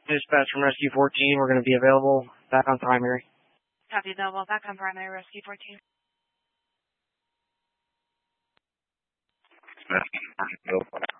Dispatch from Rescue 14, we're going to be available back on primary. Copy, available back on primary, Rescue 14. Rescue 14,